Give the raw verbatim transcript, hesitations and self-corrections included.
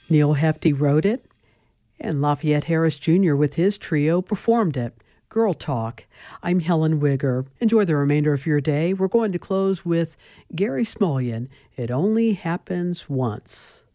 Neil Hefti wrote it, and Lafayette Harris Junior with his trio performed it. Girl Talk. I'm Helen Wigger. Enjoy the remainder of your day. We're going to close with Gary Smulyan. It Only Happens Once.